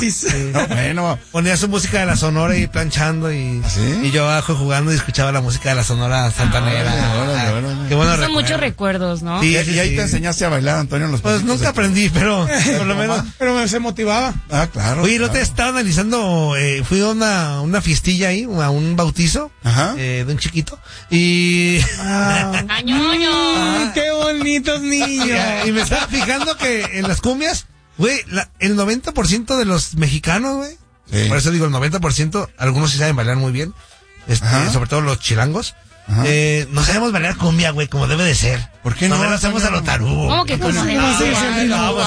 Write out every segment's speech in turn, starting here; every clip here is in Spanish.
No, bueno. Ponía su música de la Sonora y planchando y, ¿sí? Y yo abajo jugando y escuchaba la música de la Sonora Santanera. Qué bueno. Son muchos recuerdos, ¿no? Sí, y ahí te enseñaste a bailar, Antonio, en los pues nunca aprendí, pero por lo menos. Pero se motivaba. Ah, claro. Oye, ¿no te estaba analizando? Fui a una fiestilla ahí, a un bautizo. Ajá. De un chiquito. Y. ¡Qué bonitos niños! Y me estaba fijando que en las cumbias, güey, el 90% de los mexicanos, güey. Sí. Por eso digo el 90%, algunos sí saben bailar muy bien. Sobre todo los chilangos. No sabemos bailar cumbia, güey, como debe de ser. ¿Por qué no? No lo hacemos a lo tarugo. ¿Cómo que como debe de ser?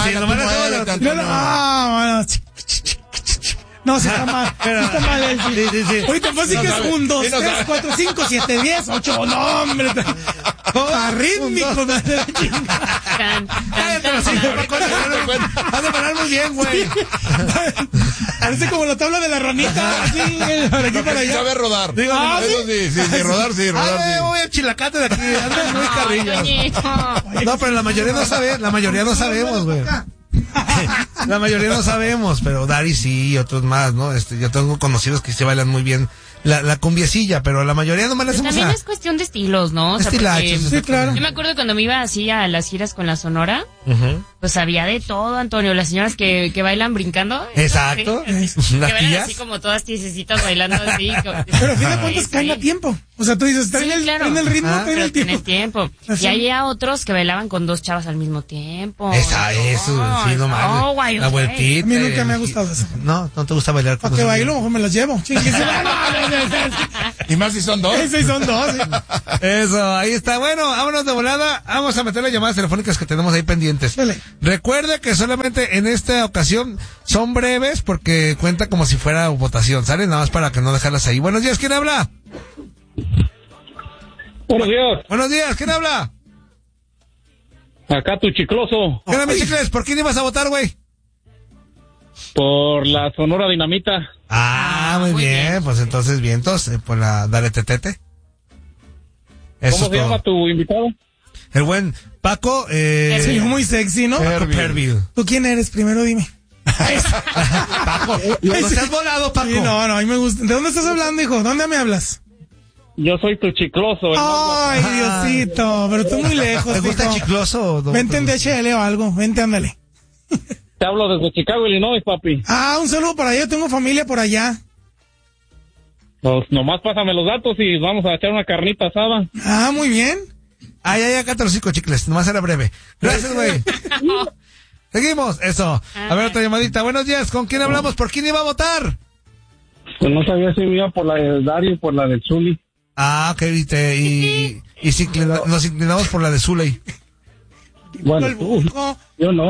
No, se está mal. Está mal. Sí. Ahorita fue así que es 1, 2, 3, 4, 5, 7, 10, 8. No, hombre. Arrítmico. Cállate, has de bailar muy bien, güey. Parece como la tabla de la ranita. Así, para aquí, para allá. Sabe rodar. Eso sí, rodar sí. Voy al chilacate de aquí. Anda muy carrillas. No, pero la mayoría no sabemos, güey. La mayoría no sabemos, pero Dari sí y otros más, ¿no? Yo tengo conocidos que se bailan muy bien la cumbiecilla, pero la mayoría no me la hacemos. También es cuestión de estilos, ¿no? O sea, estilachos, sí, claro. Yo me acuerdo cuando me iba así a las giras con la Sonora, pues había de todo, Antonio. Las señoras que bailan brincando. Exacto. ¿Sí? Que bailan así como todas tiesecitas bailando así. Pero a fin de cuentas caen a tiempo. O sea, tú dices, traen el ritmo, traen el tiempo. Y había otros que bailaban con dos chavas al mismo tiempo. Eso, sí, no mames. La vueltita. A mí nunca me ha gustado eso. No te gusta bailar. ¿Para qué bailo? Mejor me las llevo. Y más si son dos. Sí, son dos. Sí. Eso, ahí está. Bueno, vámonos de volada. Vamos a meter las llamadas telefónicas que tenemos ahí pendientes. Dale. Recuerde que solamente en esta ocasión son breves porque cuenta como si fuera votación, ¿sale? Nada más para que no dejarlas ahí. Buenos días, ¿quién habla? Buenos días. Buenos días, ¿quién habla? Acá tu chicloso. ¿Qué onda, mi chicles? ¿Por quién ibas a votar, güey? Por la Sonora Dinamita. Muy bien. Pues entonces vientos, por la Dale Tetete. Eso ¿Cómo se llama tu invitado? El buen Paco, sí, muy sexy, ¿no? Paco Perville. ¿Tú quién eres? Primero dime. Paco, no seas volado, Paco. Sí, no, a mí me gusta. ¿De dónde estás hablando, hijo? ¿Dónde me hablas? Yo soy tu chicloso. Ay, Diosito, pero tú muy lejos. ¿Te gusta hijo. chicloso? Vente en DHL o algo, vente, ándale. Te hablo desde Chicago, Illinois, papi. Un saludo para allá, tengo familia por allá. Pues nomás pásame los datos y vamos a echar una carnita asada. Muy bien. Acá te los 5 chicles, nomás era breve. Gracias, güey. Seguimos, eso. A ver, otra llamadita. Buenos días, ¿con quién hablamos? ¿Por quién iba a votar? Pues no sabía si iba por la de Dario o por la de Zuli. Ok, y nos inclinamos por la de Zuley. Bueno, yo no.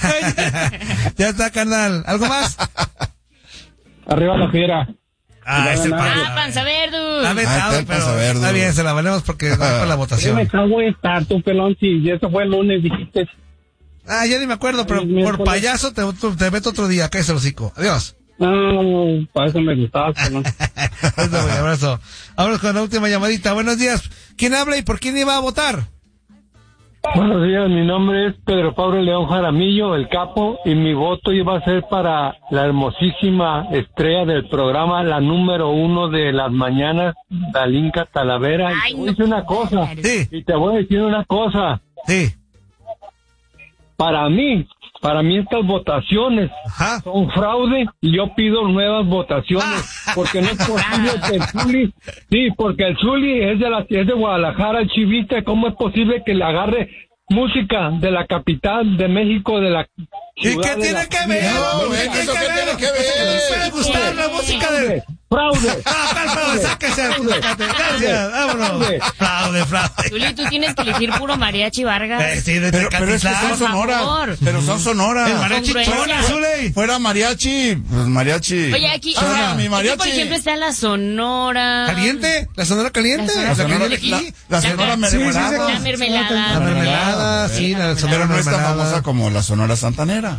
Ya está, carnal. ¿Algo más? Arriba la fiera. Ese Panza Verde. Está bien, se la valemos porque va para la votación. Yo me cago en estar, tu pelón, si eso fue el lunes, dijiste. Ya ni me acuerdo, pero por payaso te meto otro día. Cállese el hocico. Adiós. Para eso me gustaba, pelón. Abrazo. Vámonos con la última llamadita. Buenos días. ¿Quién habla y por quién iba a votar? Buenos días, mi nombre es Pedro Pablo León Jaramillo, el capo, y mi voto iba a ser para la hermosísima estrella del programa, la número 1 de las mañanas, Dalinka Talavera. Ay, y te voy a decir una cosa. Sí. Y te voy a decir una cosa. Sí. Para mí estas votaciones son fraude y yo pido nuevas votaciones porque no es posible que el Zuli, porque el Zuli es de Guadalajara, el chivista, ¿cómo es posible que le agarre música de la capital de México, de la ¿Y qué tiene que ver? ¿Qué tiene que ver? ¿Puede gustar la música de fraude? Fraude, sáquese. Gracias, vámonos. Fraude. Zuli, tú tienes que elegir puro mariachi Vargas. Sí, de pero es que son sonoras. Pero son sonoras. El mariachi chona, Zuli. Fuera mariachi, pues mariachi. Oye, aquí, mi mariachi. aquí, por ejemplo, está la Sonora. ¿Caliente? ¿La Sonora caliente? La Sonora mermelada. La mermelada. La mermelada, sí, la Sonora Pero no es tan mermelada. famosa como la Sonora Santanera.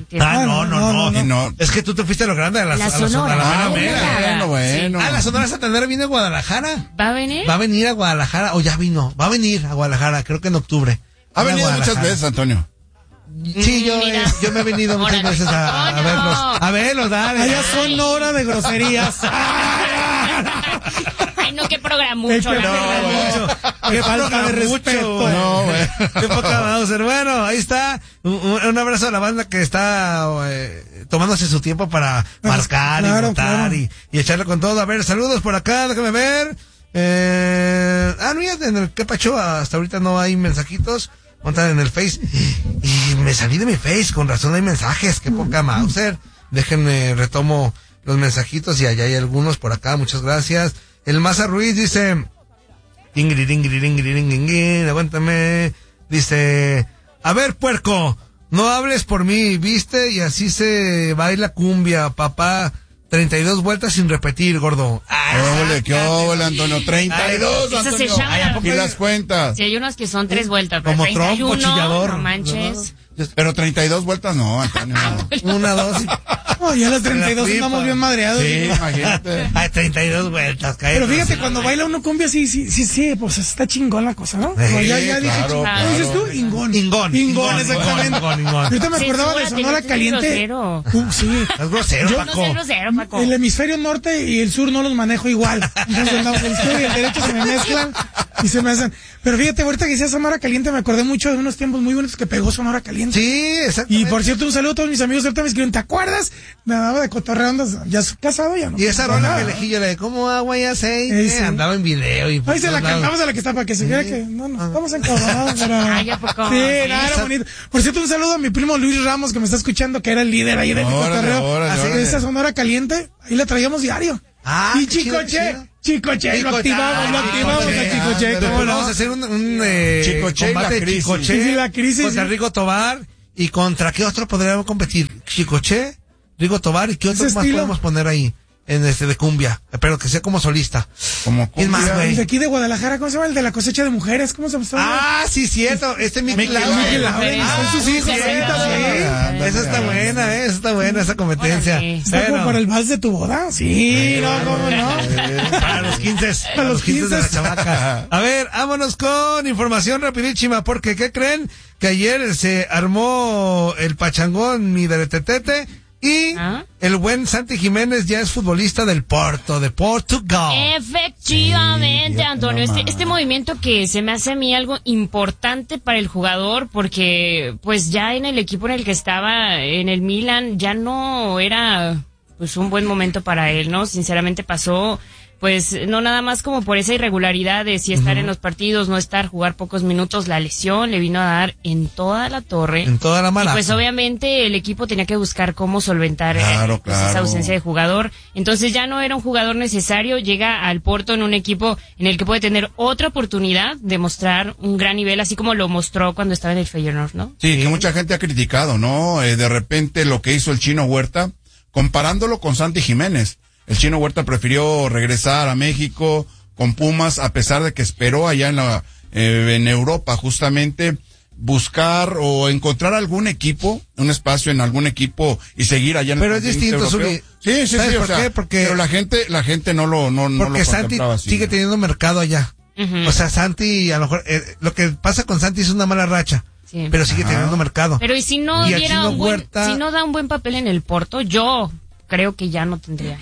No. Es que tú te fuiste a lo grande, a la Sonora. Bueno. La Sonora Santanera viene a Guadalajara. ¿Va a venir? Va a venir a Guadalajara, o ya vino. Va a venir a Guadalajara, creo que en octubre. Ha venido muchas veces, Antonio. Sí, yo me he venido muchas veces a verlos, dale. Allá son hora de groserías. Ay, no, qué programucho. Qué falta de respeto. No, güey. Qué poca Mauser. Bueno, ahí está. Un abrazo a la banda que está tomándose su tiempo para marcar y votar y echarle con todo. A ver, saludos por acá, déjame ver. Mira, en el que pacho, hasta ahorita no hay mensajitos. Montan en el Face. Y me salí de mi Face, con razón hay mensajes. Qué poca Mauser. Déjenme, retomo los mensajitos y allá hay algunos por acá. Muchas gracias. El Maza Ruiz dice, aguántame. Dice, a ver, puerco, no hables por mí, ¿viste? Y así se baila cumbia, papá. 32 vueltas sin repetir, gordo. ¿Qué óvole, Antonio? 32, Eso Antonio. se llama. Y las cuentas. Sí, hay unos que son 3 vueltas. Como 31, trompo, chillador. No manches. Pero 32 vueltas no, Antonio. 1, 2. No, ya a las 32 estamos bien madreados. Sí, imagínate. Hay 32 vueltas, cállate. Pero fíjate, cuando baila uno cumbia, sí, pues está chingón la cosa, ¿no? Sí, Ya claro, dije, claro. ¿dices tú? Ingón, exactamente. Ingón. Ahorita me acordaba de Sonora Caliente. Sí. Es grosero, No Paco. sé grosero, Paco. El hemisferio norte y el sur no los manejo igual. Entonces, el izquierdo y el derecho se me mezclan y se me hacen. Pero fíjate, ahorita que decía Sonora Caliente, me acordé mucho de unos tiempos muy bonitos que pegó Sonora Caliente. Sí, exactamente. Y por cierto, un saludo a todos mis amigos. Ahorita me escribieron, ¿te acuerdas? Me daba de cotorreo, ya es casado, ya no. Y esa rola que elegí yo, la de como agua y aceite, Sí. andaba en video y Ahí se la cantamos a la que está para que se viera que no nos estamos encabronados, pero. Ay, ¿a poco? Sí, nada, era bonito. Por cierto, un saludo a mi primo Luis Ramos, que me está escuchando, que era el líder ahí de mi cotorreo. Así que esa Sonora Caliente, ahí la traíamos diario. Y Chicoche, lo activamos a Chicoche. ¿Cómo no? Vamos a hacer un Chicoche combate y la crisis. Chicoche Sí, la crisis, contra sí. Rigo Tobar. ¿Y contra qué otro podríamos competir? Chicoche, Rigo Tobar, ¿y qué otro Ese más estilo. podemos poner ahí? En de cumbia, pero que sea como solista. Como ¿Quién más, cumbia. güey? El de aquí de Guadalajara, ¿cómo se llama? El de la cosecha de mujeres, ¿cómo se llama? Ah, sí, cierto. Mickey Lauren. Mickey Lauren, Ah, son sus hijos, sí, ahorita, sí. Esa está buena esa competencia. Órale. ¿Está como para el vals de tu boda? Sí, no, ¿cómo no? Para los 15. Para los 15 de la chavaca. A ver, vámonos con información rapidísima, porque ¿qué creen? Que ayer se armó el pachangón, mi deretetete, y el buen Santi Jiménez ya es futbolista del Porto, de Portugal. Efectivamente, Sí, Antonio. no Este movimiento que se me hace a mí algo importante para el jugador, porque pues ya en el equipo en el que estaba, en el Milan, ya no era pues un buen momento para él, ¿no? Sinceramente pasó, pues no nada más como por esa irregularidad de si estar en los partidos, no estar, jugar pocos minutos, la lesión le vino a dar en toda la torre. En toda la mala. Y pues obviamente el equipo tenía que buscar cómo solventar pues, esa ausencia de jugador. Entonces ya no era un jugador necesario, llega al Porto en un equipo en el que puede tener otra oportunidad de mostrar un gran nivel, así como lo mostró cuando estaba en el Feyenoord, ¿no? Sí, que mucha gente ha criticado, ¿no? De repente lo que hizo el Chino Huerta, comparándolo con Santi Jiménez. El Chino Huerta prefirió regresar a México con Pumas, a pesar de que esperó allá en Europa, justamente buscar o encontrar algún equipo, un espacio en algún equipo y seguir allá en Pero el es distinto, europeo. Zuli. Sí, ¿Sabes o por sea, qué? Porque pero la gente no lo Santi contemplaba así. sigue teniendo mercado allá. O sea, Santi, a lo mejor, lo que pasa con Santi es una mala racha. Sí. Pero sigue teniendo mercado. Pero y si no Y el diera Chino un buen, Huerta- si no da un buen papel en el Porto, yo creo que ya no tendría.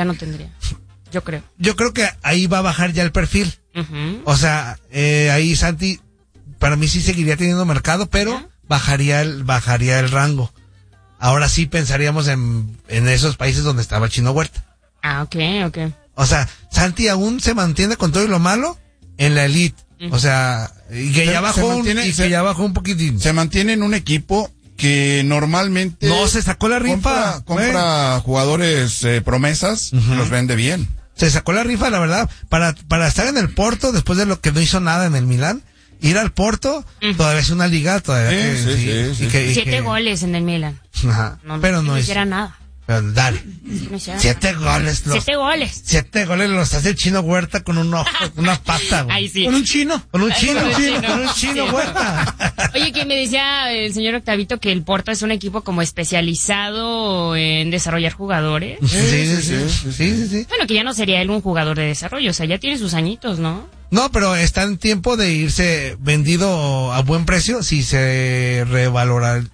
Yo creo. Yo creo que ahí va a bajar ya el perfil. Ujú. O sea, ahí Santi, para mí sí seguiría teniendo mercado, pero bajaría el rango. Ahora sí pensaríamos en esos países donde estaba el Chino Huerta. Ah, ok. O sea, Santi aún se mantiene con todo y lo malo en la elite. O sea, y que ya bajó un poquitín. Se mantiene en un equipo que normalmente No, se sacó la rifa. compra jugadores promesas, los vende bien. Se sacó la rifa, la verdad, para estar en el Porto, después de lo que no hizo nada en el Milán, ir al Porto, todavía es una liga, todavía. Sí. 7 goles en el Milan. Ajá, pero no no es. hiciera nada. Pero dale. No hiciera 7 nada. goles. 7 goles. 7 goles los hace el Chino Huerta con un ojo, una pata, güey. Ahí sí. Con un chino. Con un chino, Sí. Huerta. Oye, que me decía el señor Octavito que el Porto es un equipo como especializado en desarrollar jugadores. Sí. Bueno, que ya no sería él un jugador de desarrollo, o sea, ya tiene sus añitos, ¿no? No, pero está en tiempo de irse vendido a buen precio si se revalora.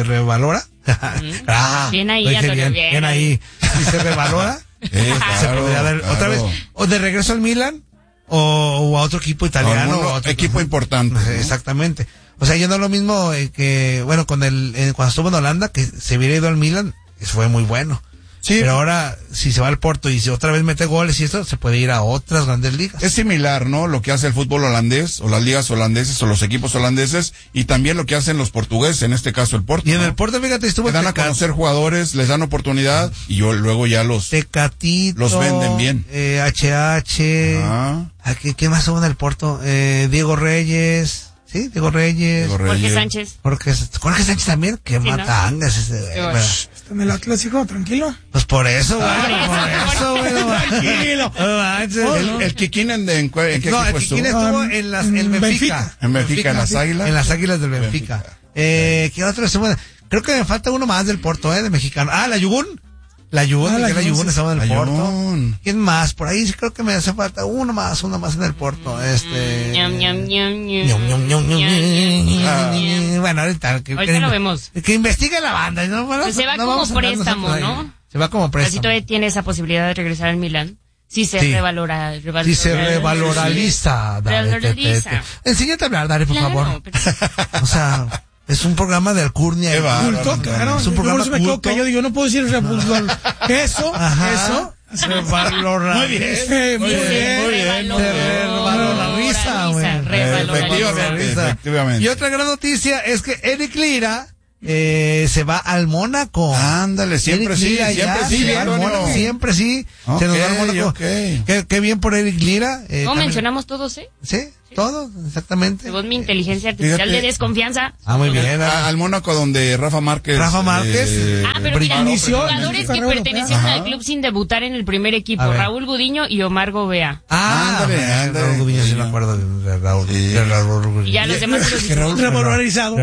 Bien ahí, bien ahí. Si se revalora, se podría dar otra vez. O de regreso al Milan, o a otro equipo italiano. O otro equipo importante. ¿No? Exactamente. O sea, yo no es lo mismo que, bueno, cuando estuvo en Holanda, que se hubiera ido al Milan, eso fue muy bueno. Sí. Pero ahora, si se va al Porto y si otra vez mete goles y esto, se puede ir a otras grandes ligas. Es similar, ¿no? Lo que hace el fútbol holandés, o las ligas holandeses, o los equipos holandeses, y también lo que hacen los portugueses, en este caso el Porto. Y en el Porto, fíjate, estuvo... Le dan a conocer jugadores, les dan oportunidad, y luego ya los... Tecatito. Los venden bien. HH. ¿Qué más hubo en el Porto? Diego Reyes... Sí, Diego Reyes. Jorge Sánchez. Jorge Sánchez también, que sí, matangas. Está en el Atlas, hijo, tranquilo. Pues por eso, güey. Tranquilo. ¿El Kikín en qué equipo estuvo? No, el Kikín estuvo en Benfica. En Benfica, en las Águilas. En las Águilas del Benfica. ¿Qué otro estuvo? Creo que me falta uno más del Porto, de mexicano. La Yugún. La Yugún estaba en el Porto. ¿Quién más? Por ahí creo que me hace falta uno más en el Porto. Bueno, ahorita lo vemos. Que investigue la banda, ¿no? Bueno, pues se va como préstamo, ¿no? Se va como préstamo. Así todavía tiene esa posibilidad de regresar al Milán. Si se revalora. Si se revaloriza. Enséñate a hablar, Dari, por favor. O sea... Es un programa de alcurnia. Culto, claro. Es un programa culto. Yo no puedo decir eso. Muy bien. Muy bien. Efectivamente. Y otra gran noticia es que Eric Lira se va al Mónaco. Ándale, siempre sí. Siempre sí. Se nos va al Mónaco. Qué bien por Eric Lira. No mencionamos todos, Sí. Todo, exactamente. Según mi inteligencia artificial de desconfianza. Muy bien. Al Mónaco donde Rafa Márquez. Pero mira, jugadores que pertenecieron al club sin debutar en el primer equipo. Raúl Gudiño y Omar Gobea. Ándale. Raúl Gudiño, sí me acuerdo de Raúl. Y ya los demás. Revalorizado,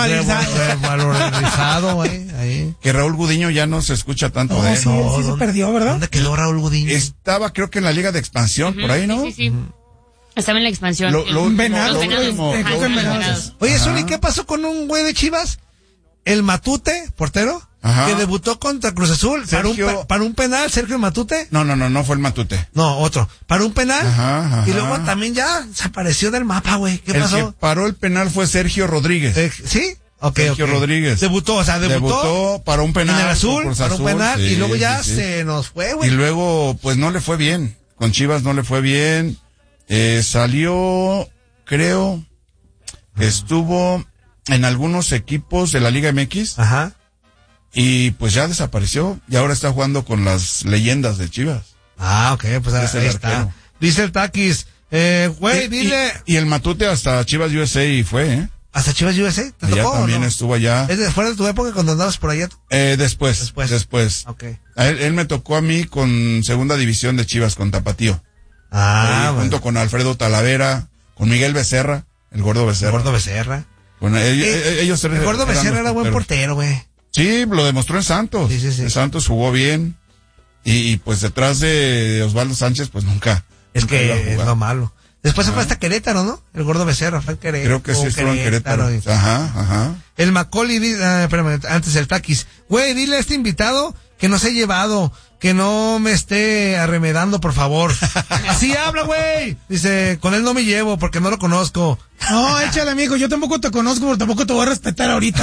ahí. Que Raúl Gudiño ya no se escucha tanto de él. Sí se perdió, ¿verdad? ¿Dónde quedó Raúl Gudiño? Estaba, creo que en la Liga de Expansión, por ahí, ¿no? Sí. Estaba en la expansión. Venados. Oye, Zuli, ¿qué pasó con un güey de Chivas? El Matute, portero, que debutó contra Cruz Azul para un penal, Sergio Matute. No fue el Matute. No, otro. Para un penal. Y luego también ya se apareció del mapa, güey. ¿Qué pasó? El que paró el penal fue Sergio Rodríguez. ¿Sí? Sergio Rodríguez. Debutó para un penal. En el Azul, para un penal. Y luego ya se nos fue, güey. Y luego, pues no le fue bien. Con Chivas no le fue bien. Salió, creo, estuvo en algunos equipos de la Liga MX. Y pues ya desapareció. Y ahora está jugando con las leyendas de Chivas. Pues ahí está. Dice el Taquis, güey, dile. Y el Matute hasta Chivas USA fue, ¿Hasta Chivas USA? ¿Te tocó, también estuvo allá. ¿Es fuera de tu época cuando andabas por allá? Después. Él me tocó a mí con segunda división de Chivas, con Tapatío. Junto con Alfredo Talavera, con Miguel Becerra, el Gordo Becerra. Bueno, ellos el Gordo Becerra era buen portero, güey. Sí, lo demostró en Santos. Sí. En Santos jugó bien. Y pues detrás de Osvaldo Sánchez, pues nunca. Es que es lo malo. Después se fue hasta Querétaro, ¿no? El Gordo Becerra fue en Querétaro. Creo que sí estuvo en Querétaro. El Macaulay, espérame, antes el Taquis. Güey, dile a este invitado que nos he llevado, que no me esté arremedando, por favor. Así habla, güey. Dice, con él no me llevo porque no lo conozco. No, échale, amigo, yo tampoco te conozco, pero tampoco te voy a respetar ahorita.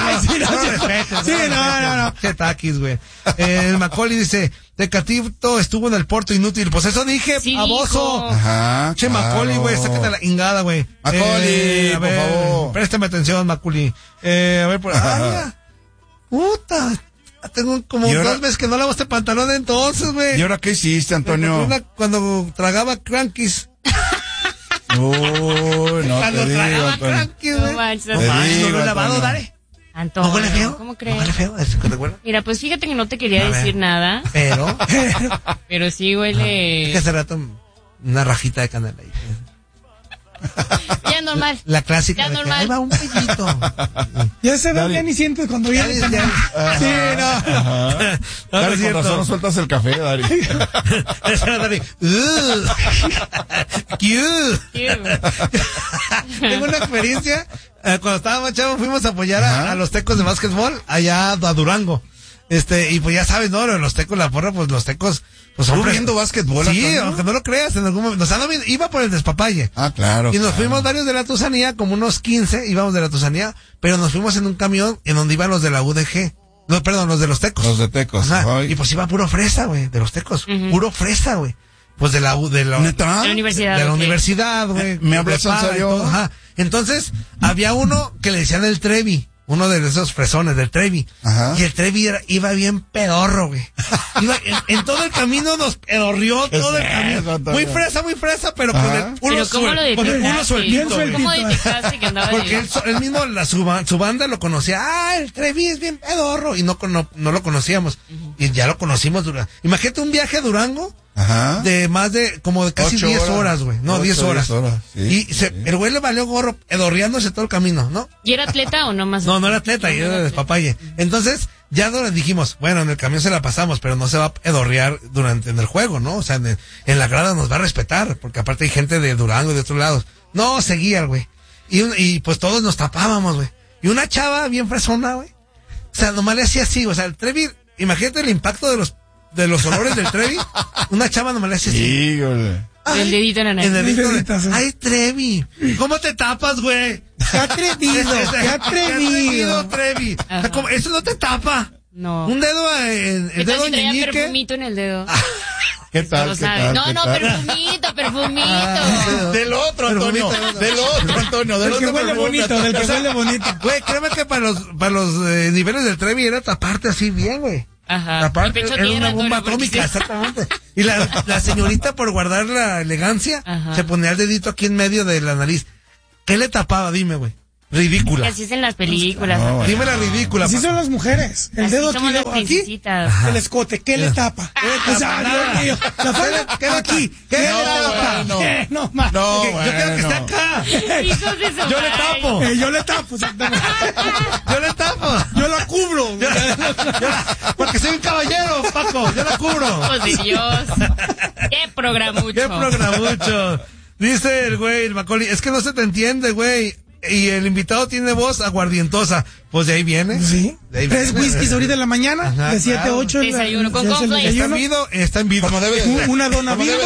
No. Qué Taquis, güey. El Macaulay dice, Tecatito estuvo en el Porto inútil. Pues eso dije, baboso. Che, claro. Macaulay, güey, sáquete la ingada, güey. Macaulay, por favor. Préstame atención, Macaulay. A ver, puta. Tengo como 2 meses que no lavo este pantalón entonces, güey. ¿Y ahora qué hiciste, Antonio? Cuando tragaba crankies. Uy, no cuando te digo, tragaba Antonio. Crankies, güey. No lo he lavado, Dare. Antonio, ¿No huele feo? ¿Cómo crees? ¿No huele feo? Mira, pues fíjate que no te quería decir nada. Pero sí huele. Es que hace rato una rajita de canela ahí. Ya normal. La clásica. Ya normal. Ahí va un pollito. Ya se da, ya ni sientes cuando viene. Sí, no. Dari, con razón no sueltas el café, Dari. Dari. Tengo una experiencia. Cuando estábamos chavos fuimos a apoyar a los Tecos de básquetbol allá a Durango. Y pues ya sabes, ¿no? Los Tecos, la porra, pues los Tecos, pues son viendo básquetbol. Sí, Antonio, aunque no lo creas, en algún momento. Iba por el despapalle. Claro. Y nos fuimos varios de la Tusanía, como unos 15 íbamos de la Tusanía, pero nos fuimos en un camión en donde iban los de la UDG. No, perdón, los de los Tecos. Los de Tecos. Y pues iba puro fresa, güey, de los Tecos. Puro fresa, güey. Pues de la universidad. De la universidad, güey. ¿Me hablas en serio? Entonces, había uno que le decían el Trevi. Uno de esos fresones del Trevi. Y el Trevi iba bien pedorro, güey. En todo el camino nos pedorrió todo el camino. Muy fresa, pero con el culo sueltito. ¿Cómo detectaste que andaba porque él mismo, su banda lo conocía. El Trevi es bien pedorro. Y no lo conocíamos. Y ya lo conocimos. Imagínate un viaje a Durango. De más de, como de casi 10 horas, güey. No, 10 horas. Sí, el güey le valió gorro, pedorreándose todo el camino, ¿no? ¿Y era atleta o no más? No era atleta, y era despapalle. Entonces, ya dijimos, bueno, en el camión se la pasamos, pero no se va a pedorrear en el juego, ¿no? O sea, en la grada nos va a respetar, porque aparte hay gente de Durango y de otros lados. No, seguía el güey. Y pues todos nos tapábamos, güey. Y una chava bien fresona, güey. O sea, nomás le hacía así, o sea, el Trevi, imagínate el impacto de los olores del Trevi. Una chava nomás le hacía así. Sí, güey. El dedito en la nariz. Ay, Trevi, ¿cómo te tapas, güey? ¡Qué atrevido! Trevi. Eso no te tapa. No. Un dedo el dedo ñique. Perfumito en el dedo. ¿Qué tal? No, perfumito. Del otro, Antonio. Del que huele bonito. Güey, créeme que para los niveles del Trevi era taparte así bien, güey. Aparte, era una bomba atómica, exactamente. Y la señorita, por guardar la elegancia, se ponía el dedito aquí en medio de la nariz. ¿Qué le tapaba? Dime, güey. Ridícula. Así es en las películas. Dime la ridícula. Así son las mujeres. El dedo aquí, el escote. ¿Qué le tapa? O sea, la falda, ¿qué aquí? ¿Qué le tapa? No, yo creo que está acá. Yo le tapo. Yo le tapo. Yo la cubro. Porque soy un caballero, Paco. Yo la cubro. Oh, Dios. Qué programucho. Dice el güey, el Macaulay, es que no se te entiende, güey. Y el invitado tiene voz aguardientosa. Pues de ahí viene. Sí. 3 whiskies ahorita en la mañana. De 7 a 8. Desayuno con cornflakes. Está en vivo. Como debe de una dona vivo.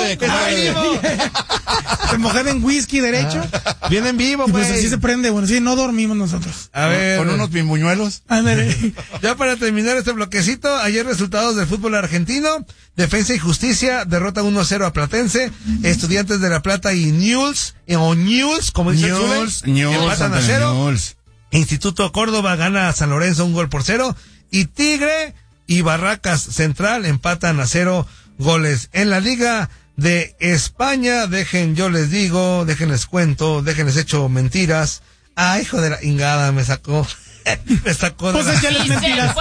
Se mojan en whisky derecho. Viene en vivo, güey. Pues así se prende. Bueno, sí, no dormimos nosotros. A ver. Con unos bimbuñuelos. Ándale. Ya para terminar este bloquecito, ayer resultados del fútbol argentino. Defensa y Justicia derrota 1-0 a Platense. Estudiantes de La Plata y Newell's, como dice Newell's, empatan a 0. Instituto Córdoba gana a San Lorenzo 1-0. Y Tigre y Barracas Central empatan a 0 goles. En la Liga de España, déjenles cuento, déjenles echo mentiras. Ah, hijo de la ingada, me sacó Pues ya les mentiras.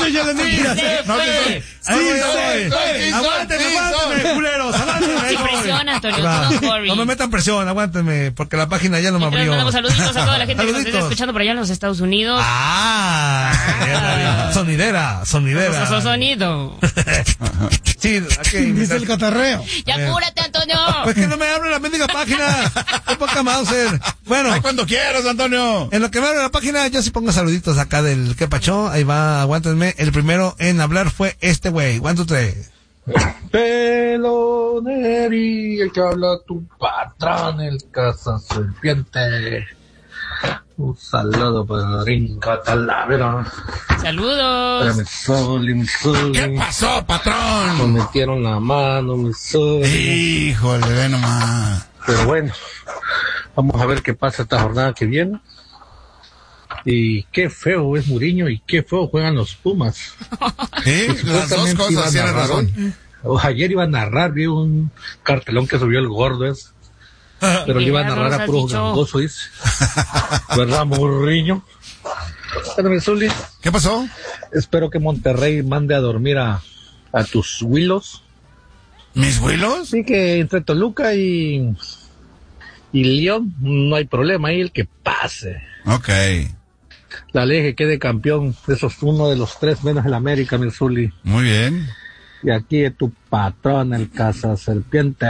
Aguántenme, culeros. Sin presión, Antonio. No me metan presión, aguántenme, porque la página ya no me abrió. Mandamos saluditos a toda la gente que nos está escuchando por allá en los Estados Unidos. Sonidera. Sonido. Sí, aquí. Dice el cotorreo. Ya apúrate, Antonio. Pues que no me abre la mendiga página. Qué poca Mauser. Bueno. Cuando quieras, Antonio. En lo que me abre la página, yo sí pongo saluditos acá del que pachó. Ahí va, aguántenme. El primero en hablar fue este güey. 1, 2, 3. Peloneri, el que habla tu patrón, el caza serpiente. Un saludo para Rinca Talavera. Saludos. Para mi sol. ¿Qué pasó, patrón? Me metieron la mano, mi sol. Híjole, ve nomás. Pero bueno, vamos a ver qué pasa esta jornada que viene. Y qué feo es Mourinho y qué feo juegan los Pumas. Sí, las dos cosas, tienes razón. Ayer iba a narrar, vi un cartelón que subió el gordo pero iba a narrar a puro gangoso, dice. ¿Verdad, Mourinho? ¿Qué pasó? Espero que Monterrey mande a dormir a tus Willos. ¿Mis Willos? Sí, que entre Toluca y Y León, no hay problema ahí, el que pase. Ok. La ley que quede campeón, eso es uno de los 3 menos el América, mi Zuli. Muy bien. Y aquí es tu patrón, el cazaserpiente.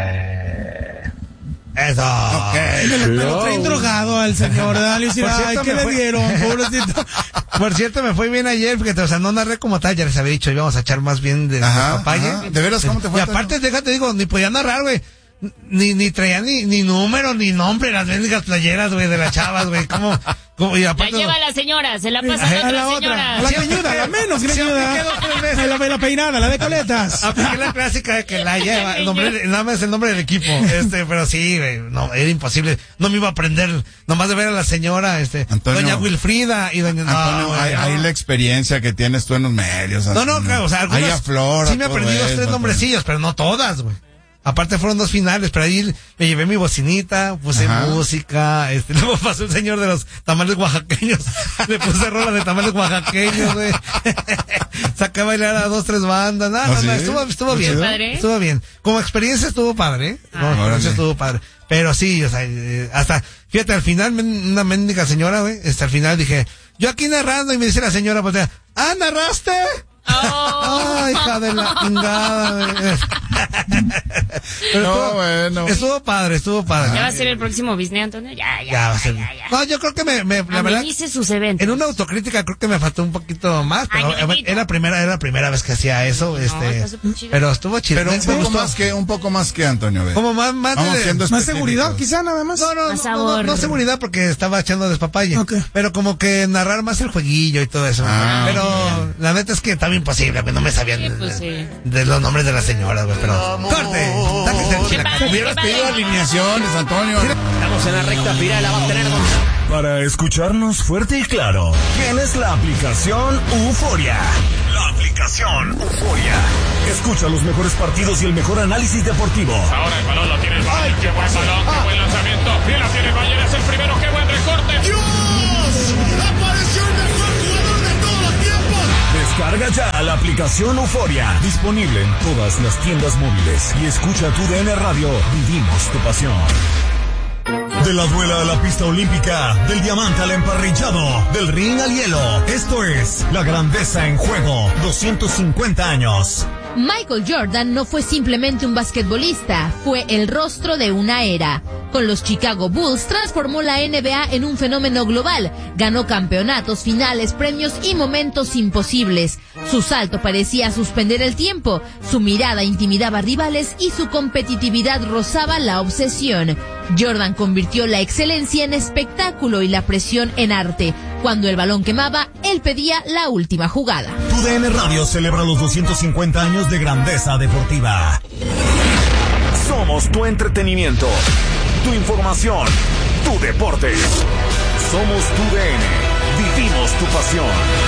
Eso. Okay. Lo traen drogado al señor, Ay, ¿qué le dieron? Pobrecito. Por cierto, me fue bien ayer, porque, o sea, no narré como tal, ya les había dicho, íbamos a echar más bien de papaya. ¿De veras cómo te fue? Y aparte, déjate digo, ni podía narrar, güey. Ni traía ni número, ni nombre, las mendigas playeras, güey, de las chavas, güey. ¿Cómo? Y aparte, la lleva la señora, se la pasa a la otra señora. A la que ayuda, a la menos que ayuda. La peinada, la de coletas. Apliqué la clásica de que la lleva, el nombre, nada más el nombre del equipo, pero sí, güey, no, era imposible. No me iba a aprender, nomás de ver a la señora, Antonio, doña Wilfrida y doña, Antonio, ahí la experiencia que tienes tú en los medios. No, claro, o sea, algunas, ahí aflora. Sí me aprendí los 3 nombrecillos, pero no todas, güey. Aparte fueron 2 finales, pero ahí me llevé mi bocinita, puse música, luego pasó el señor de los tamales oaxaqueños, le puse rola de tamales oaxaqueños, güey. Saqué a bailar a 2, 3 bandas, estuvo bien, estuvo bien. Como experiencia estuvo padre, estuvo padre. Pero sí, o sea, hasta, fíjate, al final, una mendiga señora, güey, al final dije, yo aquí narrando, y me dice la señora, pues, ¿narraste? Oh, hija de la chingada. Pero estuvo padre. ¿Ya va a ser el próximo business, Antonio? Ya va a ser. No, yo creo que la verdad, sus eventos. en una autocrítica creo que me faltó un poquito más, pero era la primera vez que hacía eso, pero estuvo chido. Pero un poco más que Antonio, ve. Como más seguridad, quizá nada más. No seguridad porque estaba echando despapalle. Okay. Pero como que narrar más el jueguillo y todo eso. Pero la neta es que estaba imposible, güey, no me sabían de los nombres de las señoras, güey, pero corte. Hubieras pedido alineaciones, Antonio. Estamos en la recta final, la va a tener Para escucharnos fuerte y claro, tienes la aplicación Euforia. La aplicación Euforia. Escucha los mejores partidos y el mejor análisis deportivo. Ahora el balón lo tiene el Bayern. Qué buen balón, qué buen lanzamiento. Bien la tiene el Bayern, es el primero, qué buen recorte. ¡Dios! ¡Apareció el mejor jugador de todos los tiempos! Descarga ya la aplicación Euforia. Disponible en todas las tiendas móviles. Y escucha tu DN Radio. Vivimos tu pasión. De la duela a la pista olímpica, del diamante al emparrillado, del ring al hielo. Esto es La Grandeza en Juego, 250 años. Michael Jordan no fue simplemente un basquetbolista, fue el rostro de una era. Con los Chicago Bulls transformó la NBA en un fenómeno global, ganó campeonatos, finales, premios y momentos imposibles. Su salto parecía suspender el tiempo, su mirada intimidaba rivales y su competitividad rozaba la obsesión. Jordan convirtió la excelencia en espectáculo y la presión en arte. Cuando el balón quemaba, él pedía la última jugada. Tu DN Radio celebra los 250 años de grandeza deportiva. Somos tu entretenimiento, tu información, tu deporte. Somos tu DN. Vivimos tu pasión.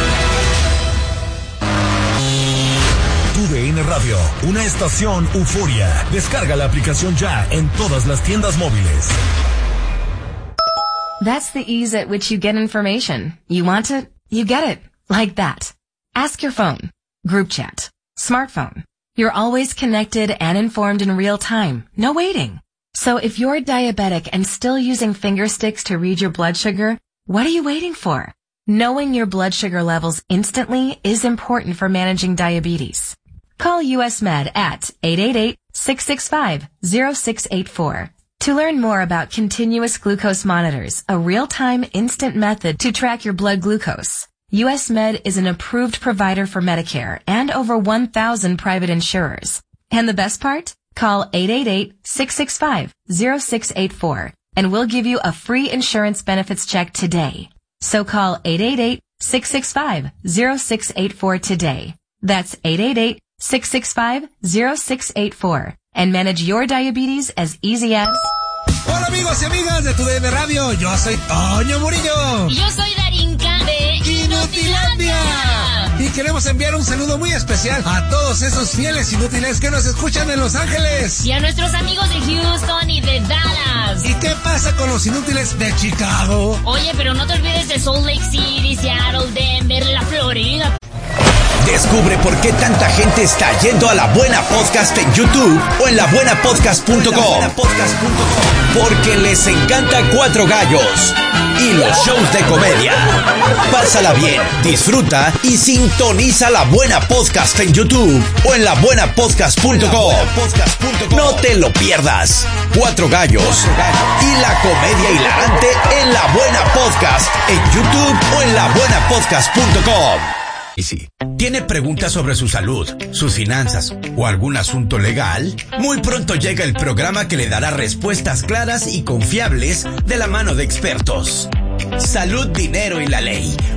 Tu DN Radio, una estación Euforia. Descarga la aplicación ya en todas las tiendas móviles. That's the ease at which you get information. You want it, you get it. Like that. Ask your phone. Group chat. Smartphone. You're always connected and informed in real time. No waiting. So if you're diabetic and still using finger sticks to read your blood sugar, what are you waiting for? Knowing your blood sugar levels instantly is important for managing diabetes. Call US Med at 888-665-0684. To learn more about continuous glucose monitors, a real-time instant method to track your blood glucose. US Med is an approved provider for Medicare and over 1,000 private insurers. And the best part? Call 888-665-0684 and we'll give you a free insurance benefits check today. So call 888-665-0684 today. That's 888-665-0684 and manage your diabetes as easy as... Hola amigos y amigas de tu DN Radio, yo soy Toño Murillo. Y yo soy Darinka de Inutilandia. Y queremos enviar un saludo muy especial a todos esos fieles inútiles que nos escuchan en Los Ángeles. Y a nuestros amigos de Houston y de Dallas. ¿Y qué pasa con los inútiles de Chicago? Oye, pero no te olvides de Salt Lake City, Seattle, Denver, la Florida. Descubre por qué tanta gente está yendo a La Buena Podcast en YouTube o en labuenapodcast.com. Porque les encanta Cuatro Gallos y los shows de comedia. Pásala bien, disfruta y sintoniza La Buena Podcast en YouTube o en labuenapodcast.com. No te lo pierdas. Cuatro Gallos y la comedia hilarante en La Buena Podcast en YouTube o en labuenapodcast.com. Y si tiene preguntas sobre su salud, sus finanzas o algún asunto legal, muy pronto llega el programa que le dará respuestas claras y confiables de la mano de expertos. Salud, dinero y la ley.